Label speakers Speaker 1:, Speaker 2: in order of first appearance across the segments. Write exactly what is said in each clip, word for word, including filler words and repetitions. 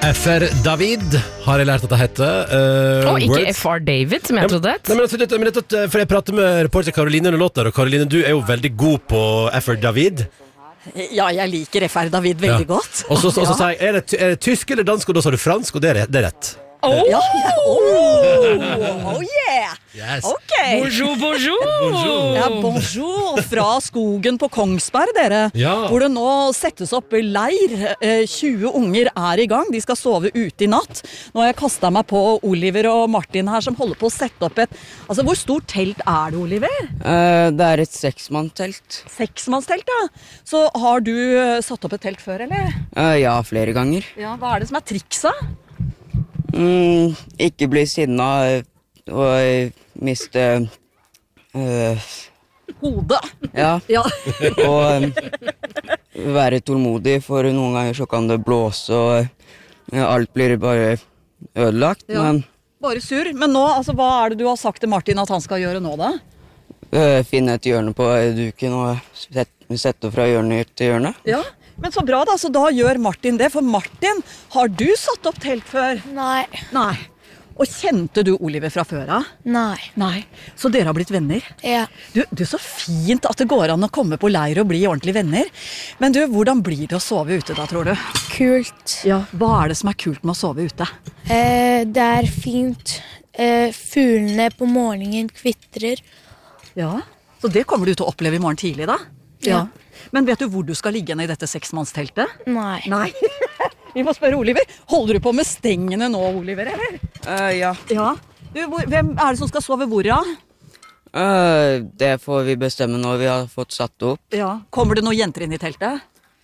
Speaker 1: F R David har jeg lært at det heter uh,
Speaker 2: Og ikke
Speaker 1: Words.
Speaker 2: F R David, som jeg trodde det.
Speaker 1: Nei, men, altså, dette, men dette, for jeg prater med reporter Karoline under låta, og Karoline, du er jo veldig god på F R David.
Speaker 3: Ja, jeg liker F R David veldig
Speaker 1: Ja.
Speaker 3: godt.
Speaker 1: Og så, og så sier jeg, er det, er det tysk eller dansk, og da sa du fransk, og det er, det er rett.
Speaker 2: Oh,
Speaker 3: Ja, ja. Oh, oh yeah!
Speaker 1: Yes.
Speaker 3: Ok.
Speaker 2: bonjour, bonjour!
Speaker 1: Bonjour.
Speaker 3: Ja, bonjour fra skogen på Kongsberg, dere.
Speaker 1: Ja.
Speaker 3: Hvor det nå settes opp leir. Eh, tjue unger er i gang. De skal sove ute i natt. Nå har jeg kastet meg på Oliver og Martin her, som holder på å sette opp et... Altså, hvor stort telt er det, Oliver?
Speaker 4: Eh, det er et seksmannstelt.
Speaker 3: Seksmannstelt, ja. Så har du eh, satt opp et telt før, eller?
Speaker 4: Eh, ja, flere ganger.
Speaker 3: Ja, hva er det som er trikset?
Speaker 4: Mm, ikke bli sinna eh, og eh, miste eh,
Speaker 3: Hodet.
Speaker 4: Ja,
Speaker 3: Ja.
Speaker 4: og eh, være tålmodig, for noen ganger så kan det blåse, og eh, alt blir bare ødelagt.
Speaker 3: Ja.
Speaker 4: Men
Speaker 3: Bare sur. Men nå, altså, hva er det du har sagt til Martin at han skal gjøre nå, da?
Speaker 4: eh, finne et hjørne på duken og sette, sette fra hjørne til hjørne.
Speaker 3: Ja, men så bra da, så da gjør Martin det. For Martin, har du satt opp telt før?
Speaker 5: Nei.
Speaker 3: Nei. Og kjente du Oliver fra før av?
Speaker 5: Nei.
Speaker 3: Nei. Så dere har blitt venner?
Speaker 5: Ja.
Speaker 3: Du, du, så fint at det går an å komme på leir og bli ordentlig venner. Men du, hvordan blir det å sove ute da, tror du?
Speaker 5: Kult.
Speaker 3: Ja, hva er det som er kult med å sove ute?
Speaker 5: Eh, det er fint. Eh, fuglene på morgenen kvitrer.
Speaker 3: Ja, så det kommer du til å oppleve i morgen tidlig da?
Speaker 5: Ja.
Speaker 3: Men vet du hvor du skal ligge i dette seksmannsteltet?
Speaker 5: Nei.
Speaker 3: Nei. Vi må spørre Oliver. Holder du på med stengene nå, Oliver, eller?
Speaker 4: Eh, ja,
Speaker 3: Ja. Du, hvor, hvem er det som skal sove hvor, da?
Speaker 4: Eh, det får vi bestemme når vi har fått satt det opp.
Speaker 3: Ja. Kommer det noen jenter inn i teltet?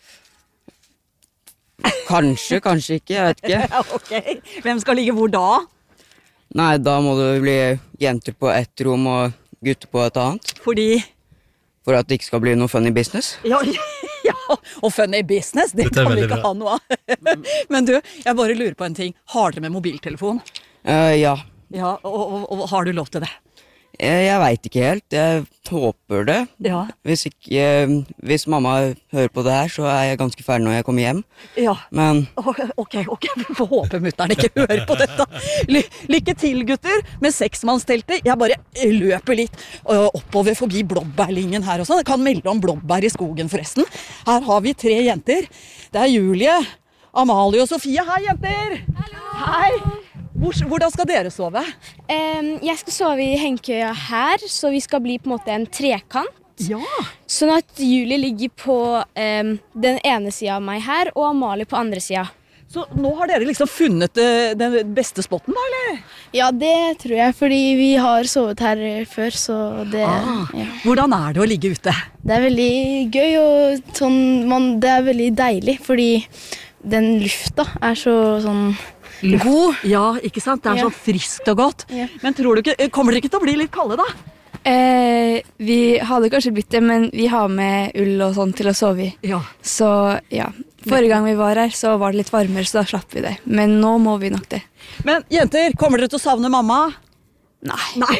Speaker 4: Kanskje, kanskje ikke, jeg vet ikke.
Speaker 3: Ja, ok. Hvem skal ligge hvor da?
Speaker 4: Nei, da må det bli jenter på ett rom og gutter på et annet.
Speaker 3: Fordi...
Speaker 4: For at det ikke skal bli noe funny business.
Speaker 3: Ja, ja, og funny business, det
Speaker 1: Dette er
Speaker 3: kan vi
Speaker 1: veldig
Speaker 3: ikke
Speaker 1: bra.
Speaker 3: ha noe av. Men du, jeg bare lurer på en ting. Har dere med mobiltelefon?
Speaker 4: Eh, ja,
Speaker 3: Ja, og, og, og har du lov til det?
Speaker 4: jeg, jeg vet ikke helt. Jeg håper det.
Speaker 3: Ja.
Speaker 4: Hvis ikke, hvis mamma hører på det her, så er jeg ganske ferdig når jeg kommer hjem.
Speaker 3: Ja.
Speaker 4: Men
Speaker 3: Ok, ok, vi får håpe mutteren ikke hører på dette. Ly lykke til, gutter, med seksmannsteltet. Jeg bare løper litt øh, oppover forbi blåbærlingen her også. Jeg kan melde om blåbær i skogen forresten. Her har vi tre jenter. Det er Julie, Amalie og Sofie. Hei, jenter! Hallo! Hei! Hvor, hvordan skal dere sove?
Speaker 6: Em, jeg skal sove i hengekøya her, så vi skal bli på en måte en trekant.
Speaker 3: Ja.
Speaker 6: Sånn at Julie ligger på em, den ene siden av meg her, og Amalie på andre siden.
Speaker 3: Så nå har dere liksom funnet øh, den beste spotten da, eller?
Speaker 5: Ja, det tror jeg, fordi vi har sovet her før, så det,
Speaker 3: Ah.
Speaker 5: ja.
Speaker 3: Hvordan er det å ligge ute?
Speaker 5: Det er veldig gøy, og sånn, man, det er veldig deilig, fordi den lufta er så sånn god.
Speaker 3: Ja, ikke sant? Det er
Speaker 5: Ja.
Speaker 3: så friskt og godt.
Speaker 5: Ja.
Speaker 3: Men tror du ikke, kommer dere ikke til å bli litt kalde da?
Speaker 7: Eh, vi hadde kanskje blitt det, men vi har med ull og sånn til å sove i.
Speaker 3: Ja.
Speaker 7: Så ja, forrige gang vi var her, så var det litt varmere, så da slapp vi det. Men nå må vi nok det.
Speaker 3: Men jenter, kommer dere til å savne mamma?
Speaker 7: Nei.
Speaker 3: Nei.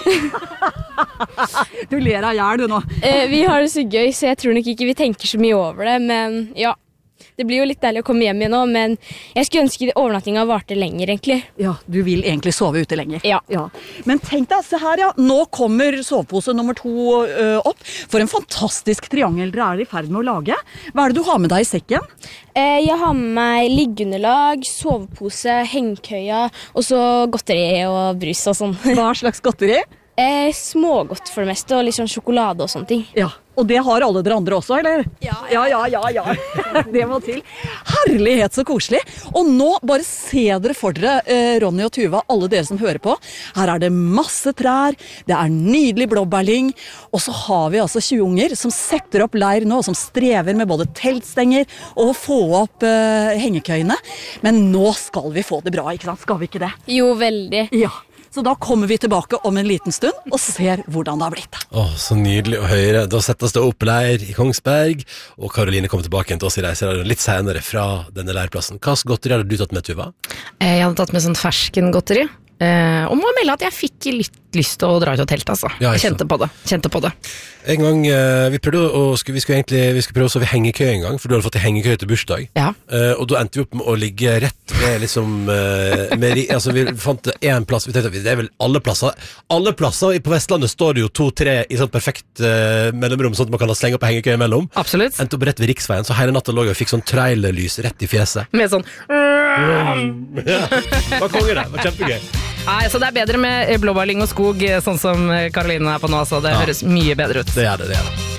Speaker 3: Du ler av hjel du nå.
Speaker 6: Eh, vi har det så gøy, så jeg tror nok ikke vi tenker så mye over det, men ja. Det blir jo litt deilig å komme hjem igjen nå, men jeg skulle ønske overnattinga varte lenger, egentlig.
Speaker 3: Ja, du vil egentlig sove ute lenger.
Speaker 6: Ja.
Speaker 3: Men tenk deg, se her ja, nå kommer sovepose nummer to ø, opp. For en fantastisk triangel dere er i ferd med å lage. Hva er det du har med deg i sekken?
Speaker 6: Eh, jeg har med meg liggeunderlag, sovepose, hengekøya, og så godteri og brus og sånn.
Speaker 3: Hva slags godteri?
Speaker 6: Eh, smågodt for det meste, og litt sånn sjokolade og sånne ting.
Speaker 3: Ja, og det har alle dere andre også, eller? Ja, ja, ja, ja, ja. Det må til. Herlighet så koselig. Og nå bare se dere for dere, eh, Ronny og Tuva, alle dere som hører på. Her er det masse trær, det er nydelig blåbærling, og så har vi altså tjue unger som setter opp leir nå, og som strever med både teltstenger og å få opp eh, hengekøyene. Men nå skal vi få det bra, ikke sant? Skal vi ikke det?
Speaker 6: Jo, veldig.
Speaker 3: Ja. Så da kommer vi tilbake om en liten stund og ser hvordan det har blitt.
Speaker 1: Åh, så nydelig å høre. Da settes det opp leir i Kongsberg, og Karoline kommer tilbake til oss i reiseradioen litt senere fra denne leirplassen. Hva slags godteri hadde du tatt med, Tuva?
Speaker 2: Jeg hadde tatt med sånn ferskengodteri. Eh, og må melde at jeg fikk litt lyst til å dra ut og telte, altså.
Speaker 1: Ja,
Speaker 2: jeg kjente på det. Kjente på det.
Speaker 1: En gang, eh, vi prøvde å, skulle, vi skulle egentlig, vi skulle prøve å sove i hengekøy en gang, for du hadde fått en hengekøy til bursdag.
Speaker 2: Ja.
Speaker 1: Eh, og da endte vi opp med å ligge rett ved liksom, eh, med, altså vi fant en plass, vi tenkte, det er vel alle plasser, alle plasser på Vestlandet står det jo to-tre i sånn perfekt eh, mellomrom, sånn at man kan slenge opp en hengekøy imellom.
Speaker 2: Absolutt.
Speaker 1: Endte opp rett ved riksveien, så hele natta lå jeg og fikk sånn trailerlys rett i fjeset.
Speaker 2: Med sånn...
Speaker 1: Ja, det var konge det, det var kjempegøy.
Speaker 2: Nei, så det er bedre med blåbærlyng og skog, sånn som Karoline er på nå, så det
Speaker 1: Ja.
Speaker 2: høres mye bedre ut.
Speaker 1: Det gjør det, det gjør det.